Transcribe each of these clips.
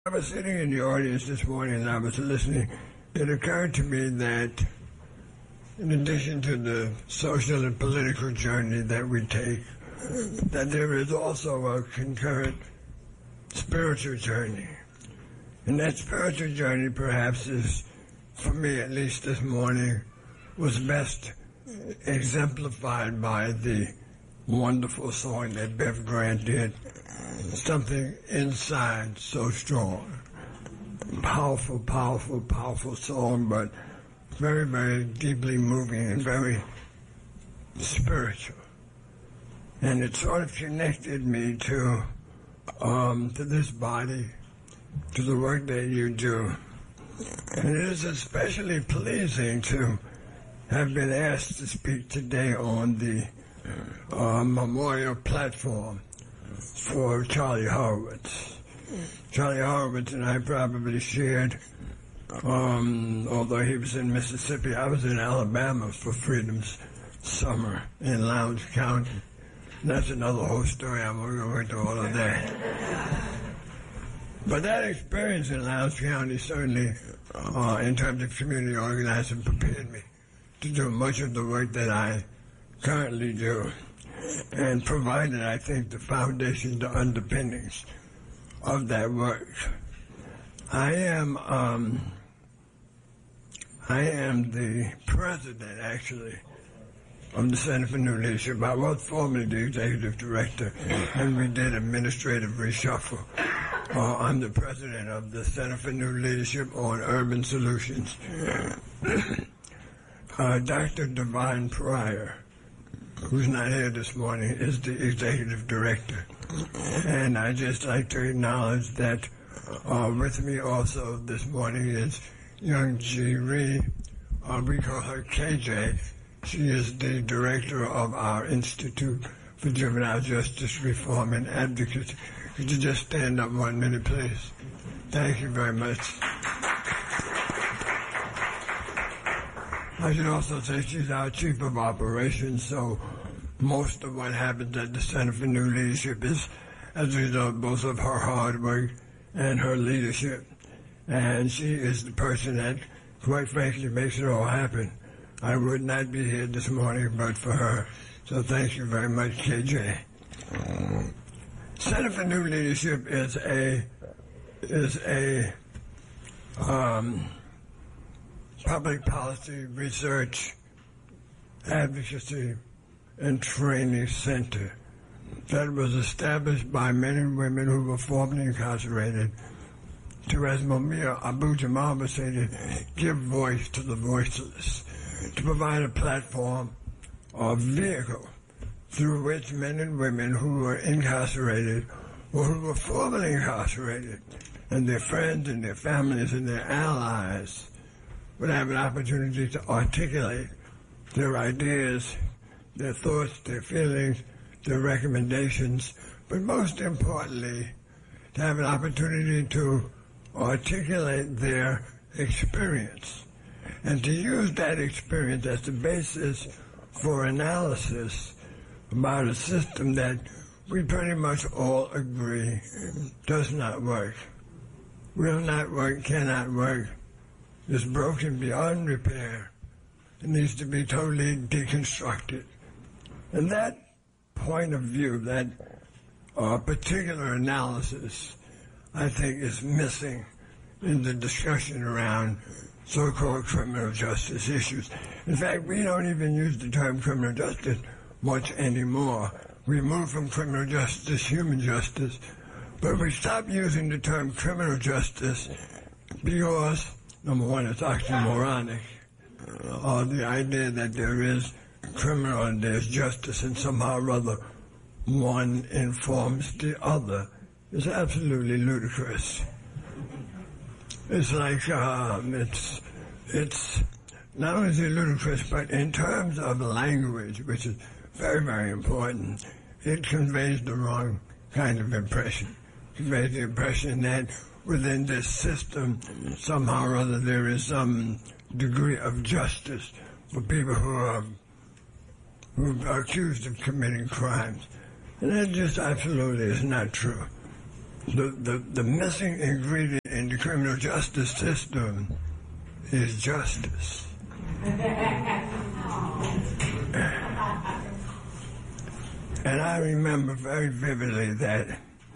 I was sitting in the audience this morning and I was listening. It occurred to me that in addition to the social and political journey that we take, that there is also a concurrent spiritual journey. And that spiritual journey perhaps is, for me at least this morning, was best exemplified by the wonderful song that Bev Grant did, Something Inside So Strong. Powerful, powerful, powerful song, but very, very deeply moving and very spiritual. And it sort of connected me to this body, to the work that you do. And it is especially pleasing to have been asked to speak today on the memorial platform for Charlie Horowitz. Charlie Horowitz and I probably shared, although he was in Mississippi, I was in Alabama for Freedom's Summer in Lowndes County. That's another whole story. I'm going to go into all of that. But that experience in Lowndes County certainly, in terms of community organizing, prepared me to do much of the work that I currently do, and provided, I think, the foundation, the underpinnings of that work. I am the president, actually, of the Center for New Leadership. I was formerly the executive director, and we did administrative reshuffle. I'm the president of the Center for New Leadership on Urban Solutions. Dr. Divine Pryor, who's not here this morning, is the executive director. And I just like to acknowledge that with me also this morning is young G. Ree. We call her KJ. She is the director of our Institute for Juvenile Justice Reform and Advocacy. Could you just stand up 1 minute, please? Thank you very much. I should also say she's our chief of operations, so most of what happens at the Center for New Leadership is as a result both of her hard work and her leadership. And she is the person that, quite frankly, makes it all happen. I would not be here this morning but for her. So thank you very much, KJ. Center for New Leadership is a public policy research, advocacy, and training center that was established by men and women who were formerly incarcerated to, as Mumia Abu-Jamal would say, to give voice to the voiceless, to provide a platform or vehicle through which men and women who were incarcerated or who were formerly incarcerated and their friends and their families and their allies would have an opportunity to articulate their ideas, their thoughts, their feelings, their recommendations, but most importantly, to have an opportunity to articulate their experience and to use that experience as the basis for analysis about a system that we pretty much all agree does not work, will not work, cannot work, is broken beyond repair. It needs to be totally deconstructed. And that point of view, that particular analysis, I think is missing in the discussion around so-called criminal justice issues. In fact, we don't even use the term criminal justice much anymore. We move from criminal justice, human justice, but we stop using the term criminal justice because, number one, it's oxymoronic. The idea that there is criminal and there's justice and somehow or other one informs the other is absolutely ludicrous. It's like, it's not only is it ludicrous, but in terms of language, which is very, very important, it conveys the wrong kind of impression. It conveys the impression that within this system, somehow or other, there is some degree of justice for people who are accused of committing crimes. And that just absolutely is not true. the missing ingredient in the criminal justice system is justice. And I remember very vividly that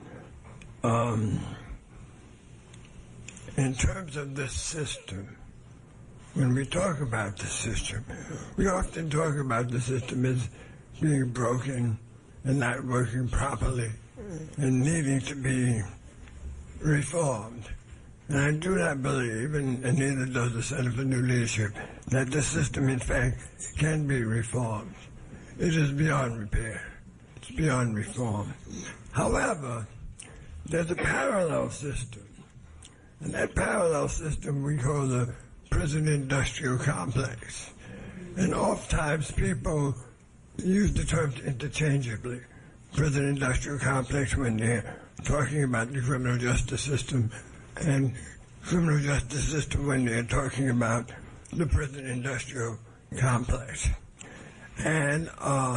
in terms of this system, when we talk about the system, we often talk about the system as being broken and not working properly and needing to be reformed. And I do not believe, and neither does the Center for New Leadership, that the system, in fact, can be reformed. It is beyond repair. It's beyond reform. However, there's a parallel system. And that parallel system we call the prison industrial complex. And oftentimes people use the terms interchangeably. Prison industrial complex when they're talking about the criminal justice system, and criminal justice system when they're talking about the prison industrial complex. And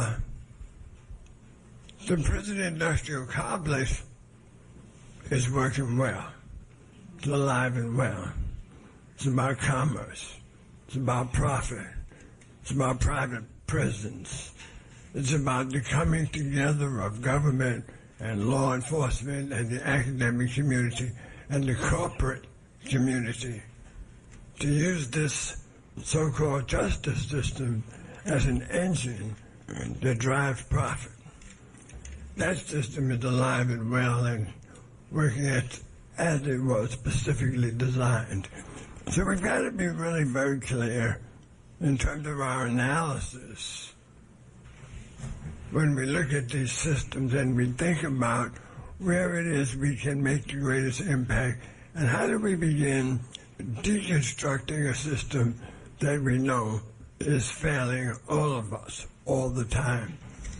the prison industrial complex is working well. It's alive and well. It's about commerce. It's about profit. It's about private prisons. It's about the coming together of government and law enforcement and the academic community and the corporate community to use this so-called justice system as an engine that drives profit. That system is alive and well and working as it was specifically designed. So we've got to be really very clear in terms of our analysis when we look at these systems and we think about where it is we can make the greatest impact and how do we begin deconstructing a system that we know is failing all of us all the time.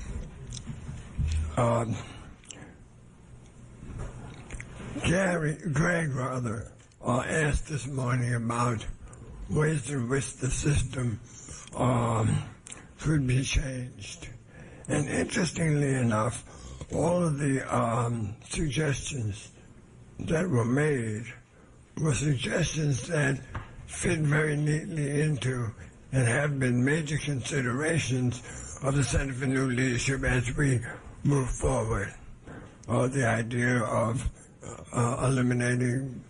Greg asked this morning about ways in which the system could be changed. And interestingly enough, all of the suggestions that were made were suggestions that fit very neatly into and have been major considerations of the Center for New Leadership as we move forward. The idea of eliminating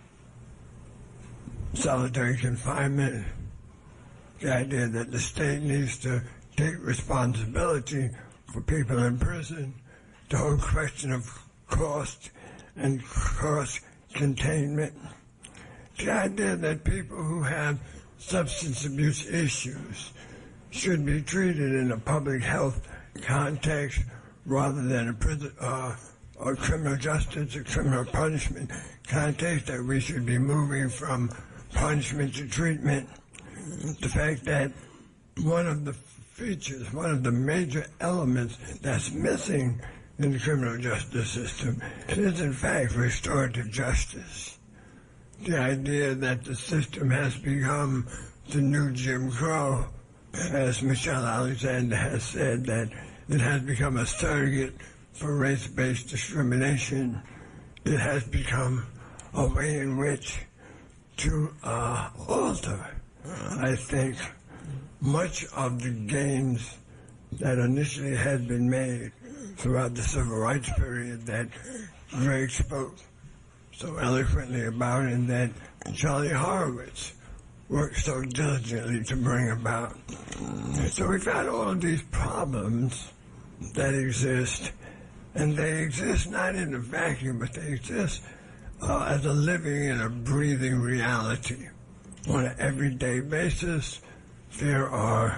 solitary confinement, the idea that the state needs to take responsibility for people in prison, the whole question of cost and cost containment, the idea that people who have substance abuse issues should be treated in a public health context rather than a prison or criminal justice or criminal punishment context, that we should be moving from punishment to treatment. The fact that one of the features, one of the major elements that's missing in the criminal justice system is in fact restorative justice. The idea that the system has become the new Jim Crow, as Michelle Alexander has said, that it has become a surrogate for race-based discrimination. It has become a way in which to alter, I think, much of the gains that initially had been made throughout the civil rights period that Greg spoke so eloquently about and that Charlie Horowitz worked so diligently to bring about. So we've got all of these problems that exist, and they exist not in a vacuum, but they exist as a living and a breathing reality. On an everyday basis, there are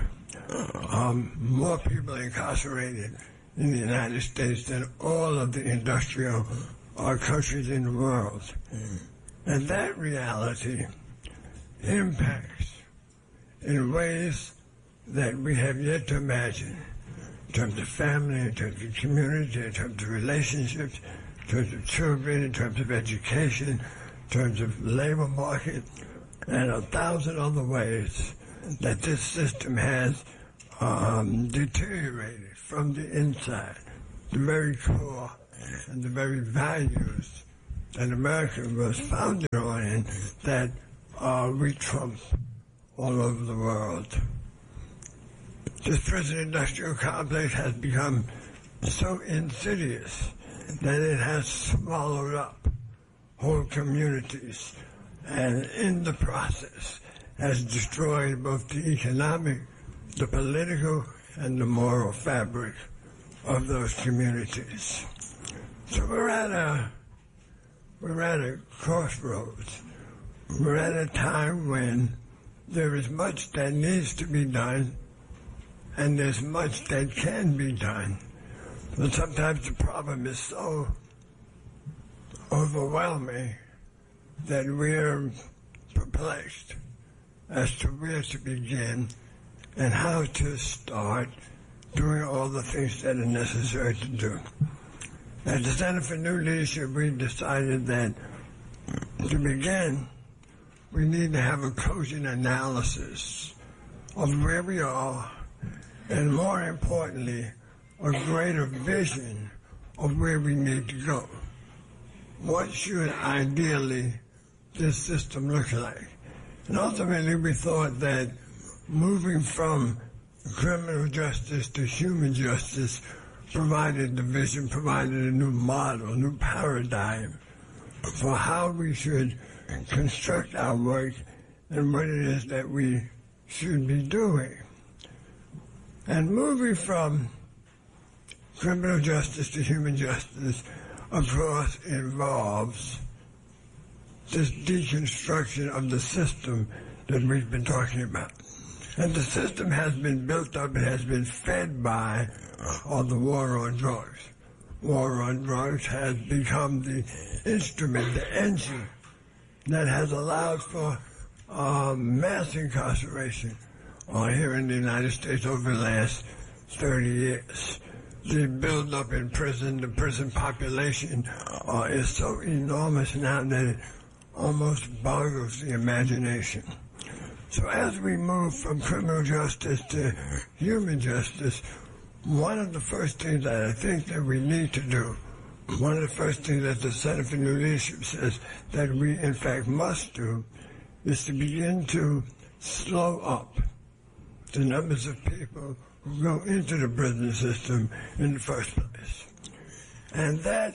more people incarcerated in the United States than all of the industrial countries in the world. And that reality impacts in ways that we have yet to imagine, in terms of family, in terms of community, in terms of relationships, in terms of children, in terms of education, in terms of labor market, and 1,000 other ways that this system has deteriorated from the inside, the very core and the very values that America was founded on and that we trump all over the world. This prison industrial complex has become so insidious that it has swallowed up whole communities and in the process has destroyed both the economic, the political, and the moral fabric of those communities. So we're at a crossroads. We're at a time when there is much that needs to be done and there's much that can be done. But sometimes the problem is so overwhelming that we're perplexed as to where to begin and how to start doing all the things that are necessary to do. At the Center for New Leadership, we decided that to begin, we need to have a cogent analysis of where we are and, more importantly, a greater vision of where we need to go. What should ideally this system look like? And ultimately we thought that moving from criminal justice to human justice provided the vision, provided a new model, a new paradigm for how we should construct our work and what it is that we should be doing. And moving from criminal justice to human justice, of course, involves this deconstruction of the system that we've been talking about. And the system has been built up, it has been fed by the war on drugs. War on drugs has become the instrument, the engine that has allowed for mass incarceration here in the United States over the last 30 years. The build-up in prison, the prison population is so enormous now that it almost boggles the imagination. So as we move from criminal justice to human justice, one of the first things that I think that we need to do, one of the first things that the Center for New Leadership says that we in fact must do, is to begin to slow up the numbers of people who go into the prison system in the first place. And that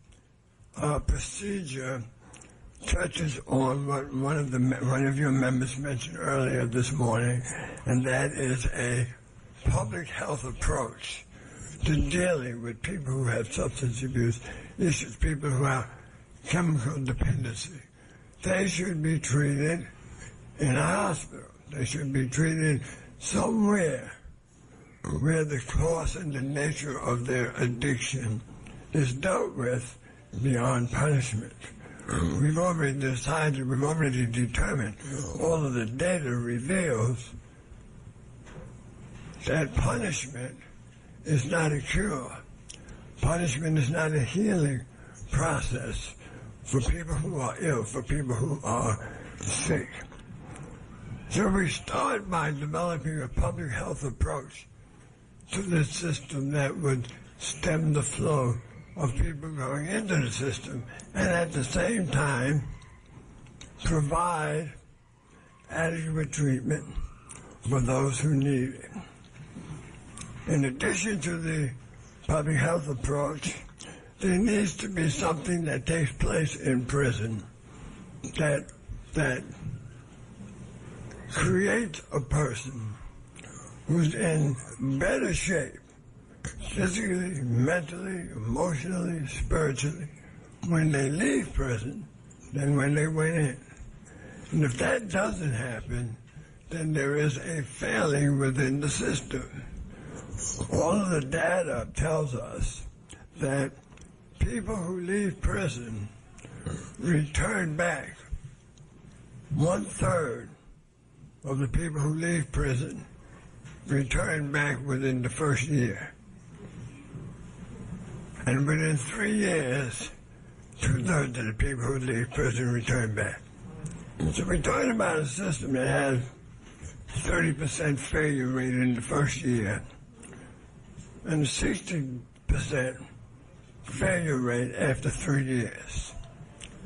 procedure touches on what one of your members mentioned earlier this morning, and that is a public health approach to dealing with people who have substance abuse issues, people who have chemical dependency. They should be treated in a hospital. They should be treated somewhere where the cause and the nature of their addiction is dealt with beyond punishment. We've already decided, we've already determined, all of the data reveals that punishment is not a cure. Punishment is not a healing process for people who are ill, for people who are sick. So we start by developing a public health approach to the system that would stem the flow of people going into the system and at the same time provide adequate treatment for those who need it. In addition to the public health approach, there needs to be something that takes place in prison that creates a person who's in better shape, physically, mentally, emotionally, spiritually, when they leave prison than when they went in. And if that doesn't happen, then there is a failing within the system. All of the data tells us that people who leave prison return back. 1/3 of the people who leave prison return back within the first year. And within 3 years, 2/3 of the people who leave prison return back. So we're talking about a system that has 30% failure rate in the first year and 60% failure rate after 3 years.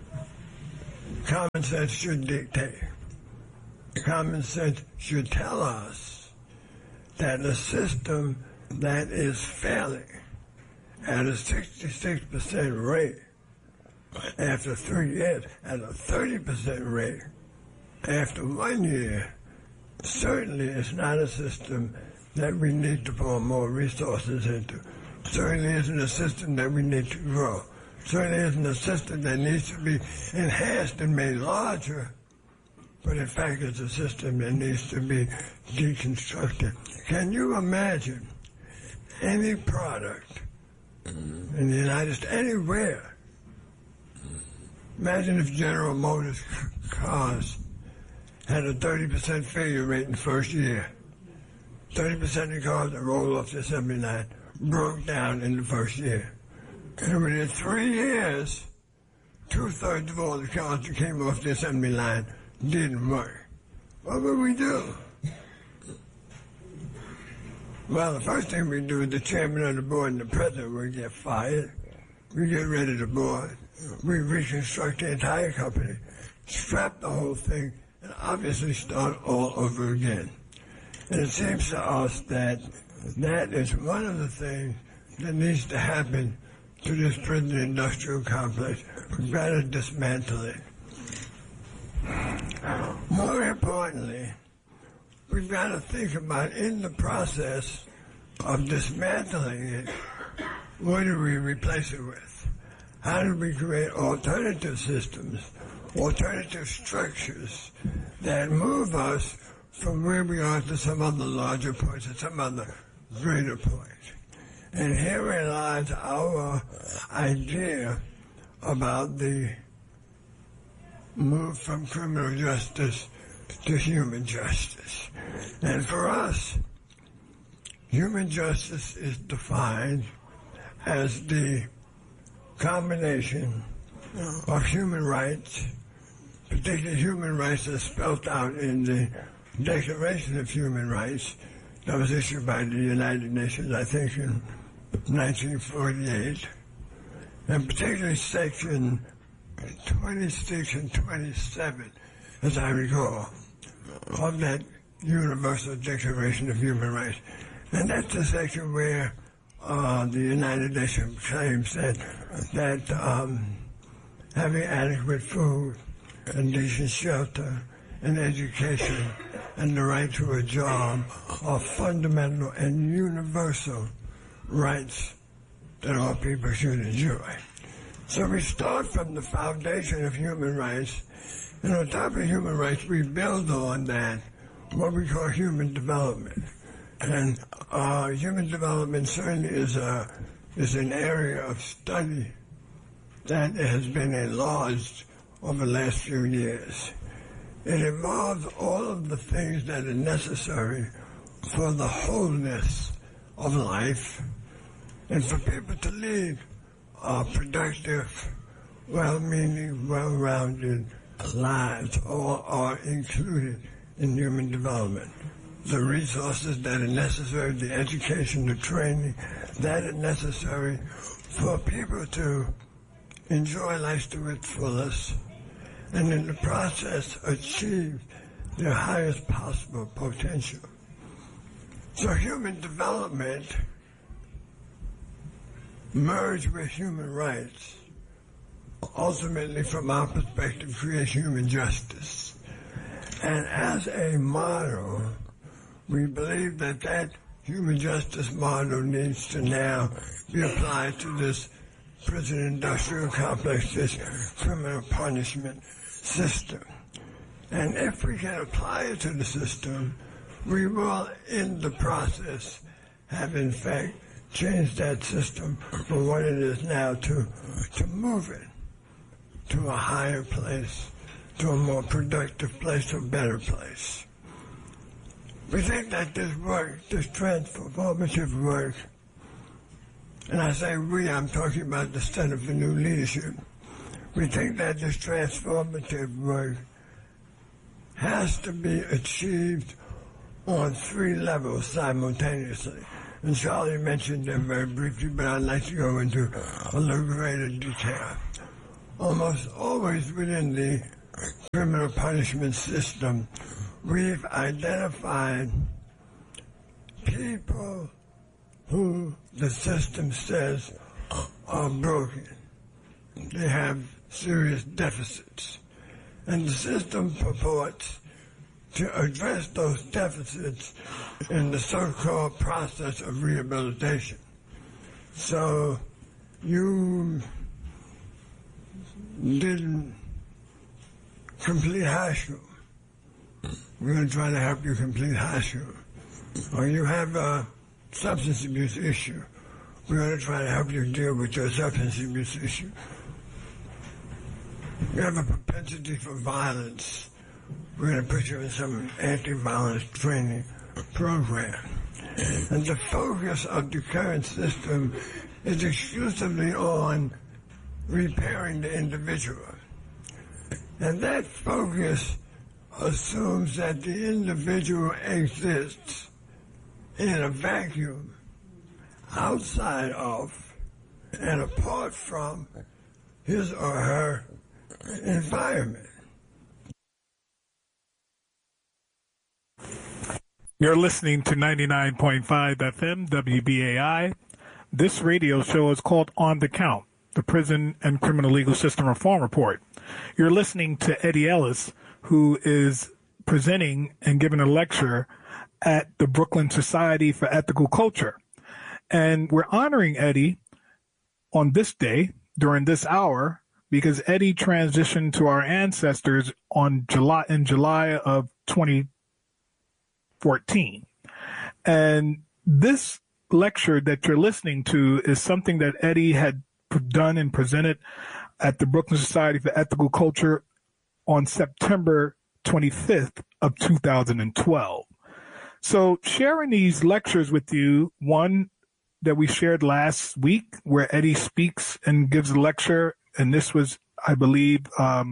common sense should dictate. Common sense should tell us that a system that is failing at a 66% rate after 3 years, at a 30% rate after 1 year, certainly is not a system that we need to pour more resources into. Certainly isn't a system that we need to grow. Certainly isn't a system that needs to be enhanced and made larger. But in fact, it's a system that needs to be deconstructed. Can you imagine any product in the United States, anywhere? Imagine if General Motors cars had a 30% failure rate in the first year. 30% of cars that rolled off the assembly line broke down in the first year. And within 3 years, 2/3 of all the cars that came off the assembly line didn't work. What would we do? Well, the first thing we do is the chairman of the board and the president would get fired. We get rid of the board. We reconstruct the entire company, scrap the whole thing, and obviously start all over again. And it seems to us that that is one of the things that needs to happen to this prison industrial complex. We've got to dismantle it. More importantly, we've got to think about, in the process of dismantling it, what do we replace it with? How do we create alternative systems, alternative structures that move us from where we are to some other larger point, to some other greater point? And herein lies our idea about the move from criminal justice to human justice. And for us, human justice is defined as the combination of human rights, particularly human rights as spelled out in the Declaration of Human Rights that was issued by the United Nations, I think, in 1948, and particularly section 26 and 27, as I recall, of that Universal Declaration of Human Rights. And that's the section where the United Nations claims that having adequate food and decent shelter and education and the right to a job are fundamental and universal rights that all people should enjoy. So we start from the foundation of human rights, and on top of human rights, we build on that what we call human development. And human development certainly is an area of study that has been enlarged over the last few years. It involves all of the things that are necessary for the wholeness of life and for people to lead productive, well-meaning, well-rounded lives. All are included in human development. The resources that are necessary, the education, the training that are necessary for people to enjoy life to its fullest, and in the process achieve their highest possible potential. So human development merged with human rights, ultimately from our perspective, creates human justice. And as a model, we believe that that human justice model needs to now be applied to this prison industrial complex, this criminal punishment system. And if we can apply it to the system, we will, in the process, have in fact changed that system from what it is now to move it to a higher place, to a more productive place, to a better place. We think that this work, this transformative work, and I say we, I'm talking about the Center for New Leadership, we think that this transformative work has to be achieved on 3 levels simultaneously. And Charlie mentioned them very briefly, but I'd like to go into a little greater detail. Almost always within the criminal punishment system, we've identified people who the system says are broken. They have serious deficits. And the system purports to address those deficits in the so-called process of rehabilitation. So you didn't complete high school. We're going to try to help you complete high school. Or you have a substance abuse issue. We're going to try to help you deal with your substance abuse issue. You have a propensity for violence. We're going to put you in some anti-violence training program. And the focus of the current system is exclusively on repairing the individual. And that focus assumes that the individual exists in a vacuum outside of and apart from his or her environment. You're listening to 99.5 FM WBAI. This radio show is called On the Count, the Prison and Criminal Legal System Reform Report. You're listening to Eddie Ellis, who is presenting and giving a lecture at the Brooklyn Society for Ethical Culture. And we're honoring Eddie on this day, during this hour, because Eddie transitioned to our ancestors in July of 2014. And this lecture that you're listening to is something that Eddie had done and presented at the Brooklyn Society for Ethical Culture on September 25th of 2012. So sharing these lectures with you, one that we shared last week where Eddie speaks and gives a lecture, and this was, I believe,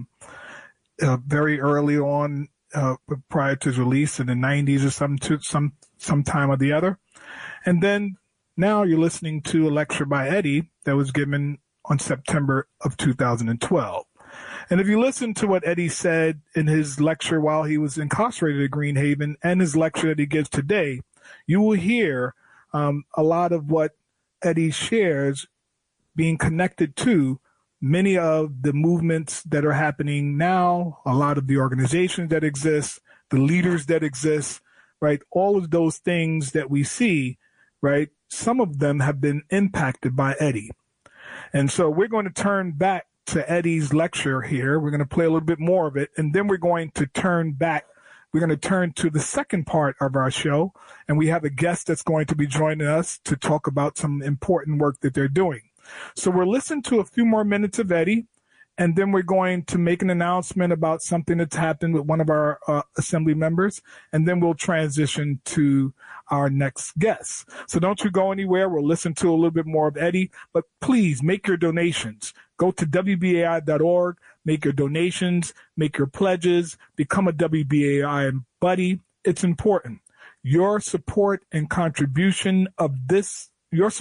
very early on, prior to his release in the 90s or some time or the other. And then now you're listening to a lecture by Eddie that was given on September of 2012. And if you listen to what Eddie said in his lecture while he was incarcerated at Greenhaven and his lecture that he gives today, you will hear a lot of what Eddie shares being connected to many of the movements that are happening now, a lot of the organizations that exist, the leaders that exist, right? All of those things that we see, right? Some of them have been impacted by Eddie. And so we're going to turn back to Eddie's lecture here. We're going to play a little bit more of it, and then we're going to turn back. We're going to turn to the second part of our show, and we have a guest that's going to be joining us to talk about some important work that they're doing. So we'll listen to a few more minutes of Eddie, and then we're going to make an announcement about something that's happened with one of our assembly members, and then we'll transition to our next guest. So don't you go anywhere. We'll listen to a little bit more of Eddie, but please make your donations. Go to WBAI.org, make your donations, make your pledges, become a WBAI buddy. It's important. Your support and contribution to this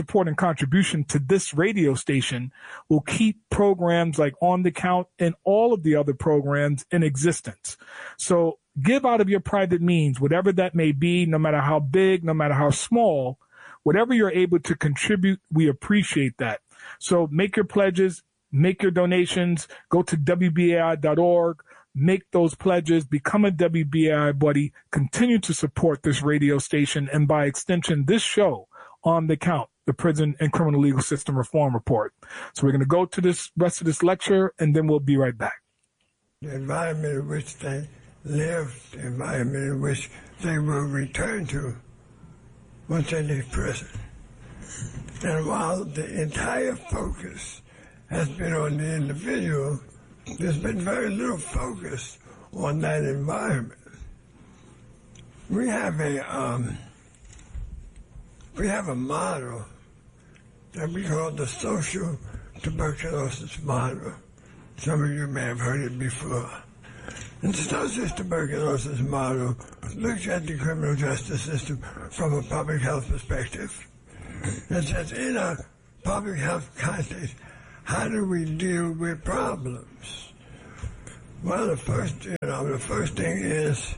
radio station will keep programs like On the Count and all of the other programs in existence. So give out of your private means, whatever that may be, no matter how big, no matter how small, whatever you're able to contribute, we appreciate that. So make your pledges, make your donations, go to WBAI.org, make those pledges, become a WBAI buddy, continue to support this radio station, and by extension, this show, On the Count, the Prison and Criminal Legal System Reform Report. So we're going to go to this rest of this lecture, and then we'll be right back. The environment in which they live, the environment in which they will return to once they leave prison. And while the entire focus has been on the individual, there's been very little focus on that environment. We have a model that we call the social tuberculosis model. Some of you may have heard it before. And the social tuberculosis model looks at the criminal justice system from a public health perspective. It says, in a public health context, how do we deal with problems? Well, the first thing is,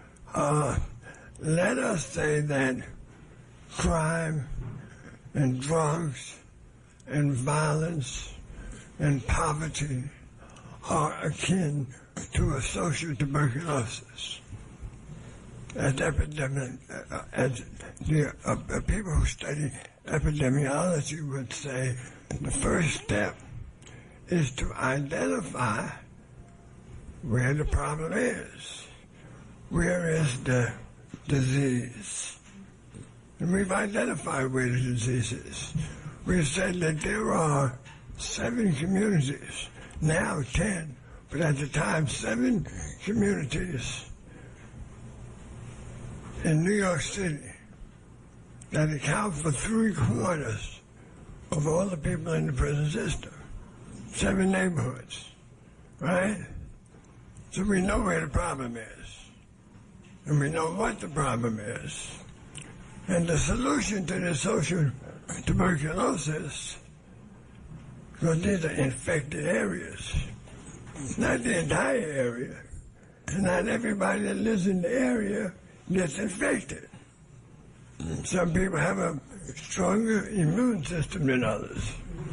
let us say that crime and drugs and violence and poverty are akin to a social tuberculosis. As people who study epidemiology would say, the first step is to identify where the problem is. Where is the disease? And we've identified where the disease is. We've said that there are 7 communities, now 10, but at the time 7 communities in New York City that account for 3/4 of all the people in the prison system. 7 neighborhoods, right? So we know where the problem is, and we know what the problem is. And the solution to the social tuberculosis, because these are infected areas, not the entire area, and not everybody that lives in the area gets infected. Some people have a stronger immune system than others.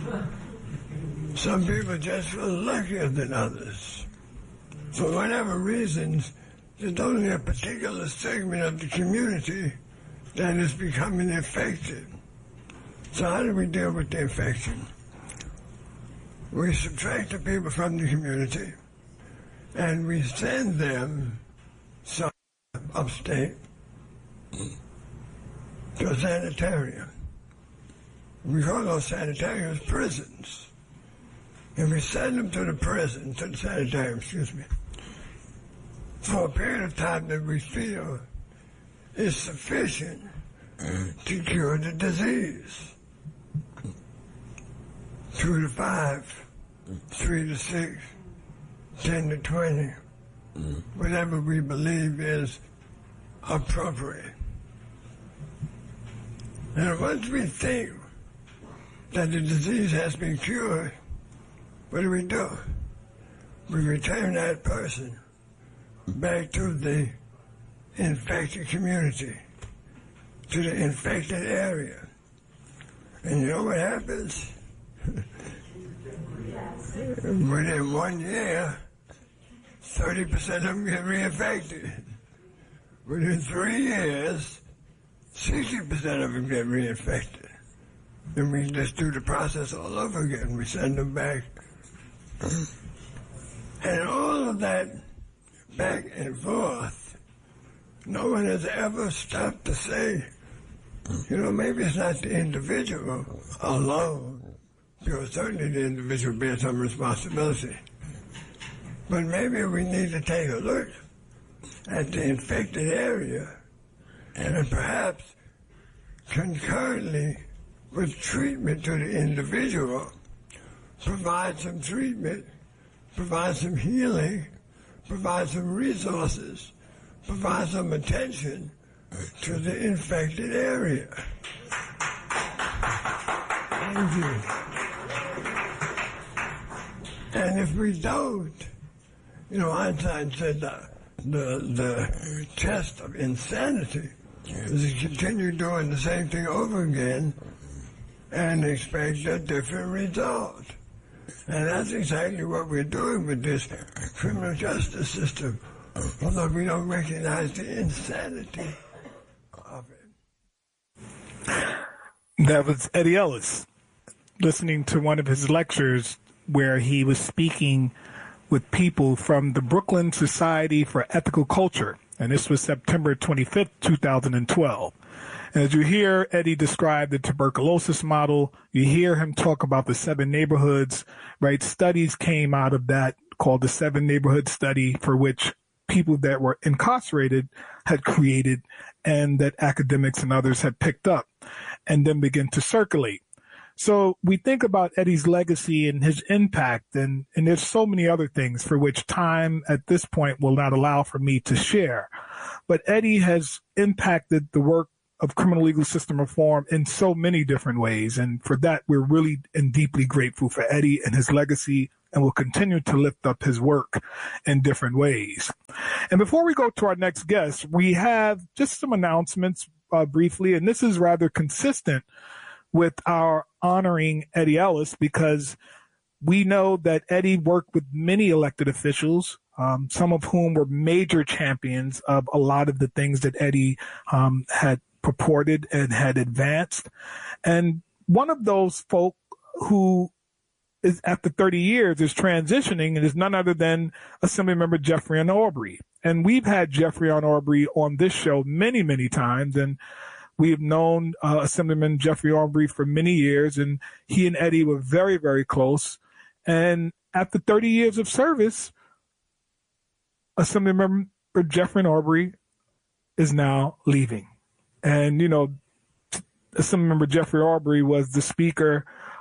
Some people just feel luckier than others. For whatever reasons, there's only a particular segment of the community that is becoming infected. So how do we deal with the infection? We subtract the people from the community, and we send them some upstate to a sanitarium. We call those sanitariums prisons. And we send them to the sanitarium, for a period of time that we feel is sufficient to cure the disease. 2 to 5, 3 to 6, 10 to 20, whatever we believe is appropriate. And once we think that the disease has been cured, what do? We return that person back to the infected community, to the infected area. And you know what happens? Within 1 year, 30% of them get reinfected. Within 3 years, 60% of them get reinfected. Then we just do the process all over again. We send them back. And all of that back and forth, no one has ever stopped to say, maybe it's not the individual alone, because certainly the individual bears some responsibility. But maybe we need to take a look at the infected area and perhaps concurrently with treatment to the individual, provide some treatment, provide some healing, provide some resources, provide some attention to the infected area. Thank you. And if we don't, Einstein said the test of insanity is to continue doing the same thing over again and expect a different result. And that's exactly what we're doing with this criminal justice system, although we don't recognize the insanity of it. That was Eddie Ellis, listening to one of his lectures where he was speaking with people from the Brooklyn Society for Ethical Culture. And this was September 25th, 2012. And as you hear Eddie describe the tuberculosis model, you hear him talk about the 7 neighborhoods, right? Studies came out of that called the 7 neighborhood study, for which people that were incarcerated had created and that academics and others had picked up and then began to circulate. So we think about Eddie's legacy and his impact, and there's so many other things for which time at this point will not allow for me to share. But Eddie has impacted the work of criminal legal system reform in so many different ways. And for that, we're really and deeply grateful for Eddie and his legacy and will continue to lift up his work in different ways. And before we go to our next guest, we have just some announcements briefly, and this is rather consistent with our honoring Eddie Ellis, because we know that Eddie worked with many elected officials, some of whom were major champions of a lot of the things that Eddie had purported and had advanced. And one of those folk who is, after 30 years, is transitioning, and is none other than Assemblymember Jeffrey Aubrey. And we've had Jeffrey Aubrey on this show many, many times, and we've known Assemblyman Jeffrey Aubrey for many years, and he and Eddie were very, very close. And after 30 years of service, Assemblymember Jeffrey Aubrey is now leaving. And, you know, Assemblymember Jeffrey Aubrey was the speaker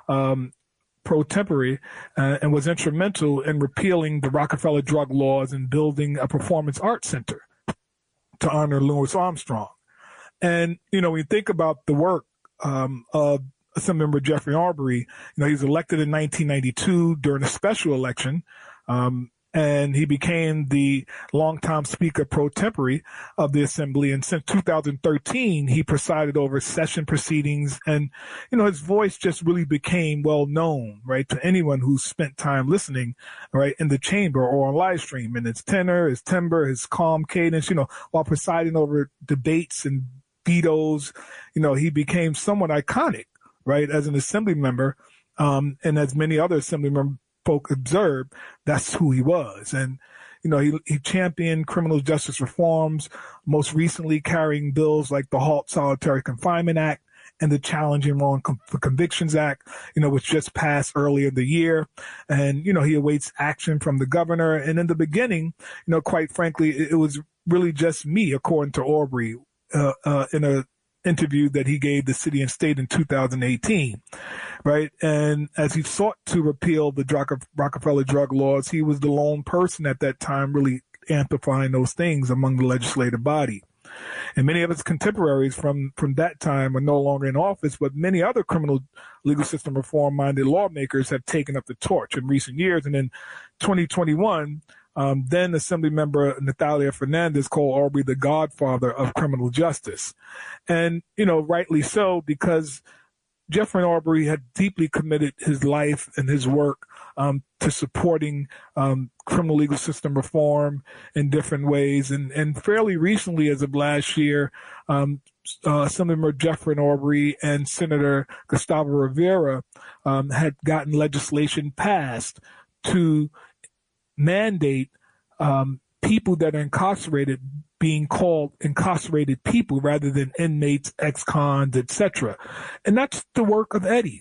pro tempore and was instrumental in repealing the Rockefeller drug laws and building a performance arts center to honor Louis Armstrong. And, you know, when you think about the work of Assemblymember Jeffrey Aubrey, you know, he was elected in 1992 during a special election, and he became the longtime speaker pro tempore of the Assembly. And since 2013, he presided over session proceedings, and, you know, his voice just really became well known, right, to anyone who spent time listening, right, in the chamber or on live stream. And his tenor, his timbre, his calm cadence, you know, while presiding over debates and vetoes, you know, he became somewhat iconic, right, as an Assembly member, and as many other Assembly folk observed, that's who he was. And, you know, he championed criminal justice reforms, most recently carrying bills like the Halt Solitary Confinement Act and the Challenging Wrong Convictions Act, you know, which just passed earlier in the year. And, you know, he awaits action from the governor. And in the beginning, you know, quite frankly, it was really just me, according to Aubrey, in a interview that he gave the City and State in 2018, right? And as he sought to repeal the Rockefeller drug laws, he was the lone person at that time really amplifying those things among the legislative body. And many of his contemporaries from that time are no longer in office, but many other criminal legal system reform-minded lawmakers have taken up the torch in recent years. And in 2021, then Assemblymember Natalia Fernandez called Aubrey the godfather of criminal justice. And, you know, rightly so, because Jeffrey Aubrey had deeply committed his life and his work to supporting criminal legal system reform in different ways. And fairly recently, as of last year, Assemblymember Jeffrey Aubrey and Senator Gustavo Rivera had gotten legislation passed to mandate people that are incarcerated being called incarcerated people rather than inmates, ex-cons, etc. And that's the work of Eddie,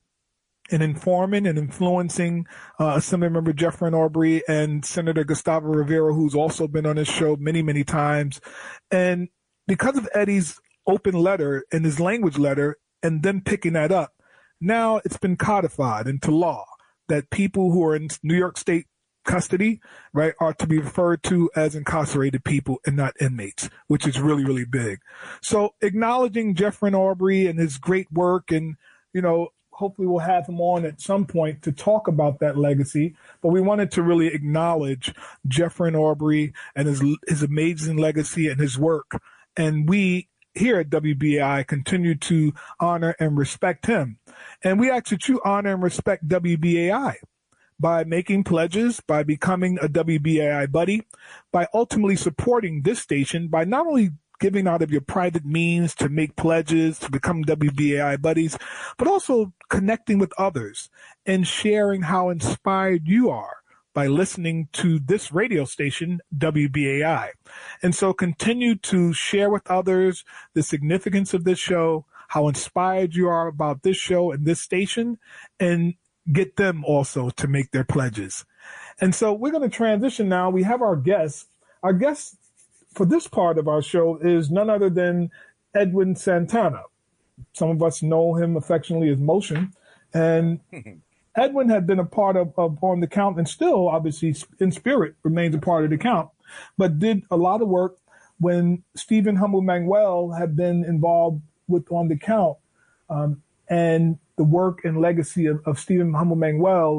in informing and influencing Assemblymember Jeffrey Aubrey and Senator Gustavo Rivera, who's also been on this show many, many times. And because of Eddie's open letter and his language letter, and them picking that up, now it's been codified into law that people who are in New York State custody, right, are to be referred to as incarcerated people and not inmates, which is really, really big. So acknowledging Jeffrey Aubrey and his great work, and, you know, hopefully we'll have him on at some point to talk about that legacy. But we wanted to really acknowledge Jeffrey Aubrey and his amazing legacy and his work. And we here at WBAI continue to honor and respect him. And we ask that you honor and respect WBAI by making pledges, by becoming a WBAI buddy, by ultimately supporting this station, by not only giving out of your private means to make pledges, to become WBAI buddies, but also connecting with others and sharing how inspired you are by listening to this radio station, WBAI. And so continue to share with others the significance of this show, how inspired you are about this show and this station, and get them also to make their pledges. And so we're going to transition now. We have our guest. Our guest for this part of our show is none other than Edwin Santana. Some of us know him affectionately as Motion. And Edwin had been a part of On the Count, and still, obviously, in spirit, remains a part of the Count, but did a lot of work when Stephen Humble Manuel had been involved with On the Count. And the work and legacy of Stephen Humble Manuel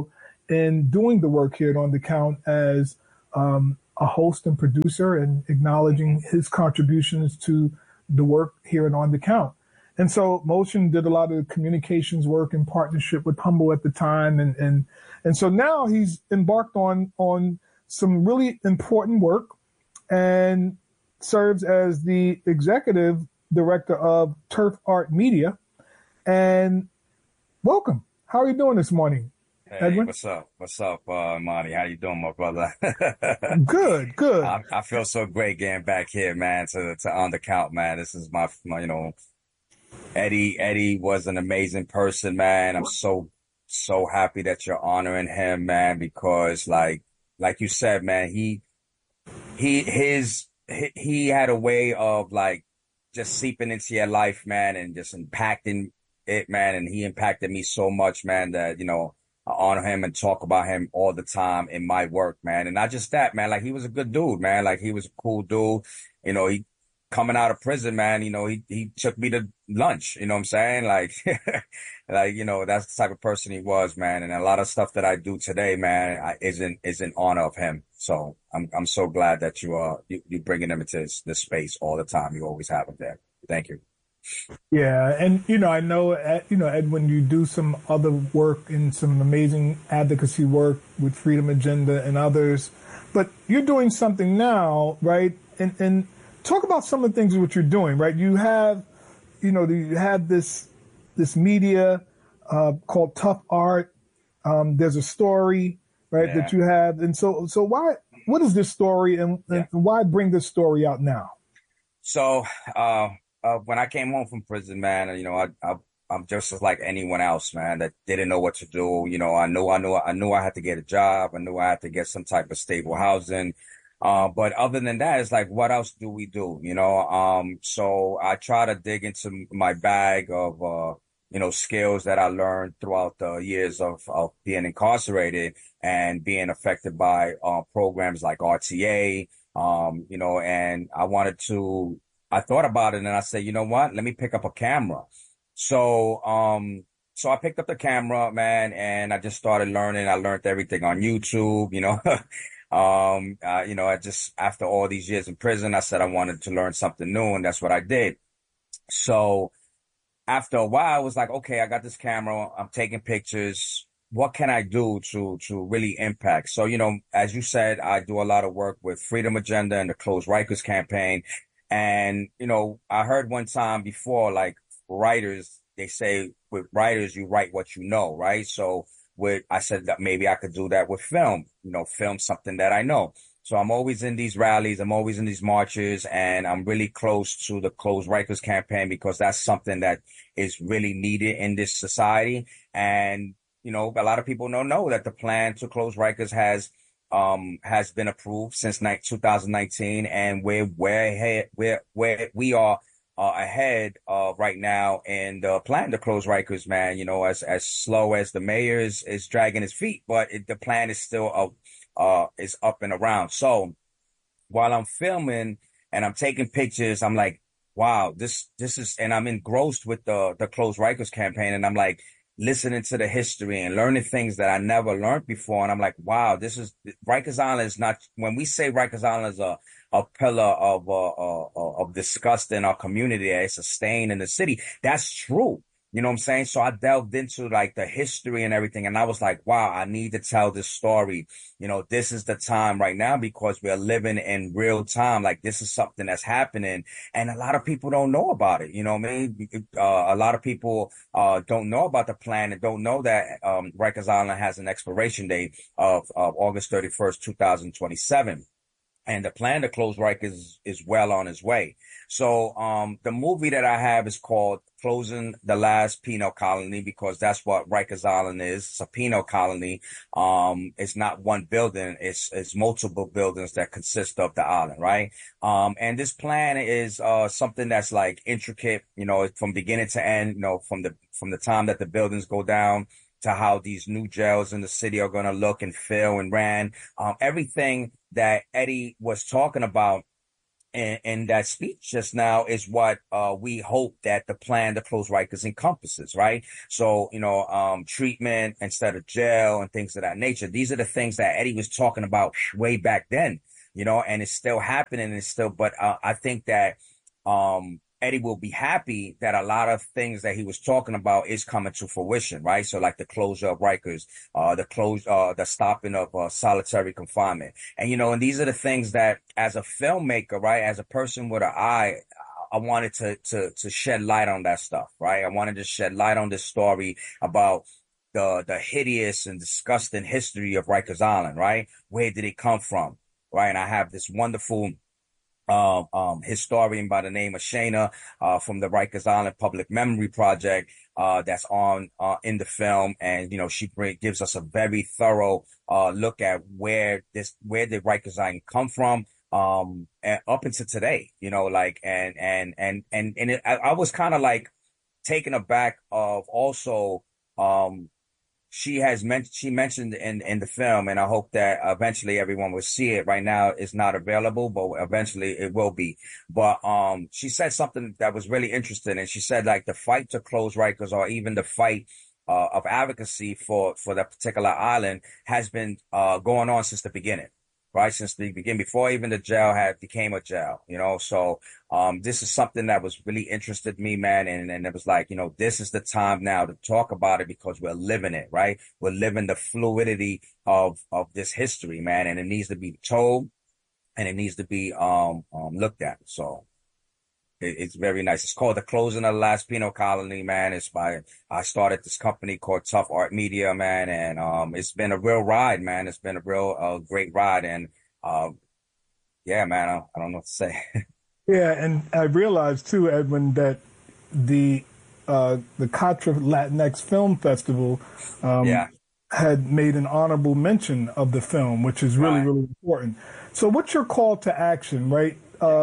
in doing the work here On the Count as a host and producer and acknowledging his contributions to the work here On the Count. And so Motion did a lot of communications work in partnership with Humble at the time. And so now he's embarked on some really important work and serves as the executive director of Turf Art Media. And welcome. How are you doing this morning, Hey, Edwin? what's up? What's up, Monty? How you doing, my brother? Good, good. I feel so great getting back here, man, to On the Count, man. This is my Eddie was an amazing person, man. I'm so happy that you're honoring him, man, because like you said, man, he had a way of like just seeping into your life, man, and just impacting it, man. And he impacted me so much, man, that, I honor him and talk about him all the time in my work, man. And not just that, man, like he was a good dude, man. Like he was a cool dude. He coming out of prison, man, he took me to lunch, you know what I'm saying? Like, that's the type of person he was, man. And a lot of stuff that I do today, man, is in honor of him. So I'm so glad that you bringing him into this space all the time. You always have him there. Thank you. Yeah, and I know Ed, when you do some other work and some amazing advocacy work with Freedom Agenda and others, but you're doing something now, right? And talk about some of the things that you're doing, right? You have, you have this media called Tough Art. There's a story, right, Yeah. that you have, and so what is this story, and why bring this story out now? So, when I came home from prison, man, I'm just like anyone else, man, that didn't know what to do. I knew I had to get a job. I knew I had to get some type of stable housing. But other than that, it's like, what else do we do? So I try to dig into my bag of, skills that I learned throughout the years of being incarcerated and being affected by, programs like RTA, and I thought about it and I said, you know what? Let me pick up a camera. So, so I picked up the camera, man, and I just started learning. I learned everything on YouTube, I just, after all these years in prison, I said I wanted to learn something new, and that's what I did. So after a while, I was like, okay, I got this camera. I'm taking pictures. What can I do to really impact? So, as you said, I do a lot of work with Freedom Agenda and the Close Rikers campaign. And, I heard one time before, like writers, they say with writers, you write what you know, right? So I said that maybe I could do that with film, film something that I know. So I'm always in these rallies. I'm always in these marches, and I'm really close to the Close Rikers campaign because that's something that is really needed in this society. And, a lot of people don't know that the plan to close Rikers has been approved since 2019, and we are ahead right now in the plan to close Rikers, man. As slow as the mayor is dragging his feet, but the plan is still is up and around. So while I'm filming and I'm taking pictures, I'm like, wow, this is, and I'm engrossed with the Close Rikers campaign, and I'm like listening to the history and learning things that I never learned before. And I'm like, wow, Rikers Island is not, when we say Rikers Island is a pillar of disgust in our community, it's a stain in the city. That's true. You know what I'm saying? So I delved into like the history and everything. And I was like, wow, I need to tell this story. This is the time right now because we're living in real time. Like this is something that's happening and a lot of people don't know about it. You know what I mean? A lot of people, don't know about the plan and don't know that, Rikers Island has an expiration date of August 31st, 2027. And the plan to close Rikers is well on its way. So, the movie that I have is called Closing the Last Penal Colony because that's what Rikers Island is. It's a penal colony. It's not one building. It's multiple buildings that consist of the island, right? And this plan is, something that's like intricate, from beginning to end, from the time that the buildings go down to how these new jails in the city are going to look and feel and ran. Everything that Eddie was talking about in that speech just now is what we hope that the plan to close Rikers encompasses, right? So, treatment instead of jail and things of that nature. These are the things that Eddie was talking about way back then, and it's still happening. And it's still, but I think that Eddie will be happy that a lot of things that he was talking about is coming to fruition, right? So like the closure of Rikers, the stopping of solitary confinement. And these are the things that as a filmmaker, right, as a person with an eye, I wanted to shed light on that stuff, right? I wanted to shed light on this story about the hideous and disgusting history of Rikers Island, right? Where did it come from, right? And I have this wonderful historian by the name of Shayna, from the Rikers Island Public Memory Project, that's on, in the film. And, she gives us a very thorough, look at where did Rikers Island come from, and up until today, I was kind of like taken aback of also, she mentioned in the film, and I hope that eventually everyone will see it. Right now, it's not available, but eventually it will be. But she said something that was really interesting, and she said like the fight to close Rikers, or even the fight of advocacy for that particular island, has been going on since the beginning. Right, since the beginning, before even the jail became a jail, So this is something that was really interested me, man, and it was like, this is the time now to talk about it, because we're living it, right? We're living the fluidity of this history, man, and it needs to be told, and it needs to be looked at. So it's very nice. It's called The Closing of the Last Penal Colony, man. I started this company called Tough Art Media, man, and it's been a real ride, man. It's been a real great ride, and yeah, man, I don't know what to say. Yeah, and I realized too, Edwin, that the Contra Latinx Film Festival had made an honorable mention of the film, which is really, really important. So what's your call to action, right?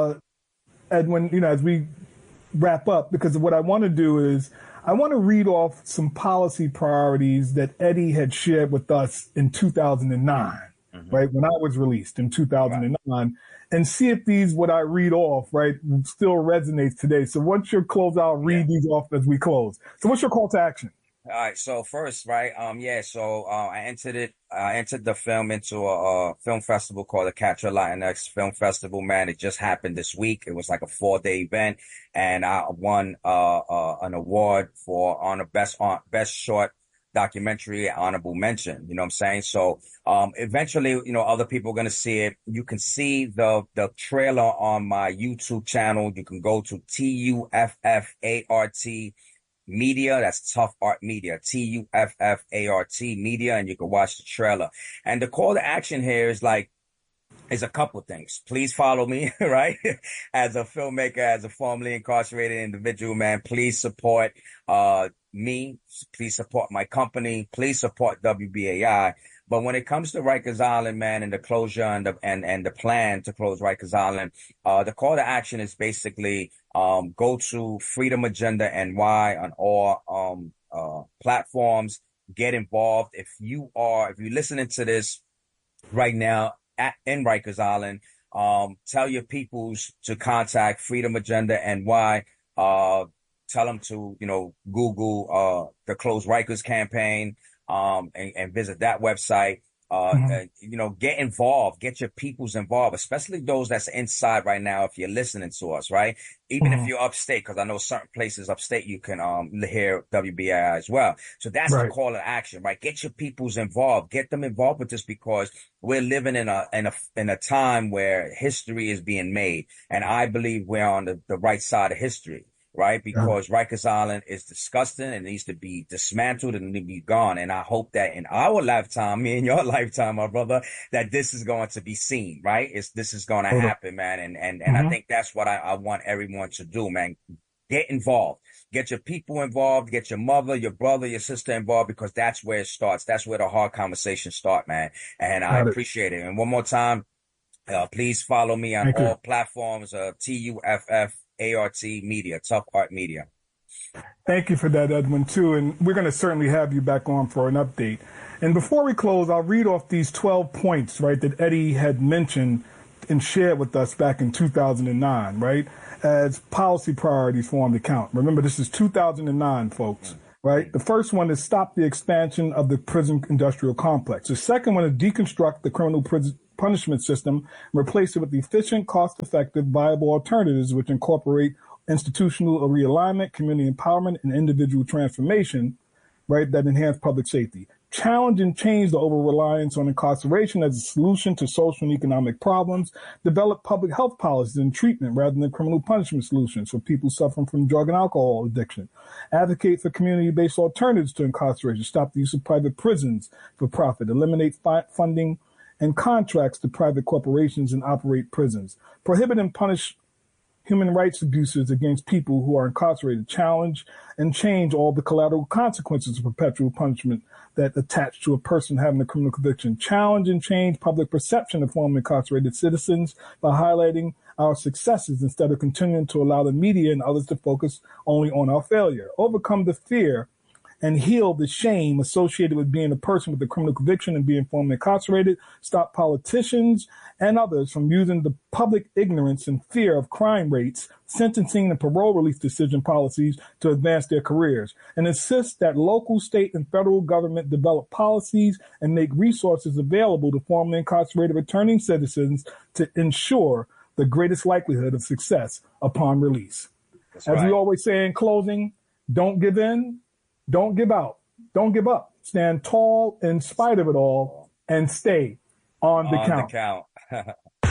Edwin, as we wrap up, because what I want to do is I want to read off some policy priorities that Eddie had shared with us in 2009, right, when I was released in 2009, and see if these, what I read off, right, still resonates today. So what's your close? I'll read these off as we close. So what's your call to action? All right. So first, right. I entered the film into a film festival called the Contra Latinx Film Festival, man. It just happened this week. It was like a 4-day event, and I won, an award on a best short documentary, honorable mention. You know what I'm saying? So, eventually, other people are going to see it. You can see the trailer on my YouTube channel. You can go to TUFFART Media, that's Tough Art Media, TUFFART Media, and you can watch the trailer. And the call to action here is a couple of things. Please follow me, right? As a filmmaker, as a formerly incarcerated individual, man, please support me. Please support my company. Please support WBAI. But when it comes to Rikers Island, man, and the closure and the plan to close Rikers Island, the call to action is basically go to Freedom Agenda NY on all platforms. Get involved. If you're listening to this right now in Rikers Island, tell your peoples to contact Freedom Agenda NY. Tell them to Google the Close Rikers campaign. And visit that website. Get involved, get your peoples involved, especially those that's inside right now. If you're listening to us, right? Even if you're upstate, because I know certain places upstate you can hear WBAI as well. So that's the call to action, right? Get your peoples involved, get them involved with this, because we're living in a time where history is being made, and I believe we're on the right side of history. Right? Because Rikers Island is disgusting and needs to be dismantled and needs to be gone. And I hope that in our lifetime, me and your lifetime, my brother, that this is going to be seen, right? This is going to happen, man. And I think that's what I want everyone to do, man. Get involved. Get your people involved. Get your mother, your brother, your sister involved, because that's where it starts. That's where the hard conversations start, man. And I appreciate it. And one more time, please follow me on all platforms, TUFF. ART Media, Tough Art Media. Thank you for that, Edwin, too. And we're going to certainly have you back on for an update. And before we close, I'll read off these 12 points, right, that Eddie had mentioned and shared with us back in 2009, right? As policy priorities for the count. Remember, this is 2009, folks, right? The first one is stop the expansion of the prison industrial complex. The second one is deconstruct the criminal prison punishment system and replace it with efficient, cost-effective, viable alternatives which incorporate institutional realignment, community empowerment, and individual transformation, right, that enhance public safety. Challenge and change the over-reliance on incarceration as a solution to social and economic problems. Develop public health policies and treatment rather than criminal punishment solutions for people suffering from drug and alcohol addiction. Advocate for community-based alternatives to incarceration. Stop the use of private prisons for profit. Eliminate funding and contracts to private corporations and operate prisons. Prohibit and punish human rights abuses against people who are incarcerated. Challenge and change all the collateral consequences of perpetual punishment that attach to a person having a criminal conviction. Challenge and change public perception of formerly incarcerated citizens by highlighting our successes instead of continuing to allow the media and others to focus only on our failure. Overcome the fear and heal the shame associated with being a person with a criminal conviction and being formerly incarcerated. Stop politicians and others from using the public ignorance and fear of crime rates, sentencing, and parole release decision policies to advance their careers. And insist that local, state, and federal government develop policies and make resources available to formerly incarcerated returning citizens to ensure the greatest likelihood of success upon release. That's As right. we always say in closing, don't give in. Don't give out. Don't give up. Stand tall in spite of it all and stay on the count.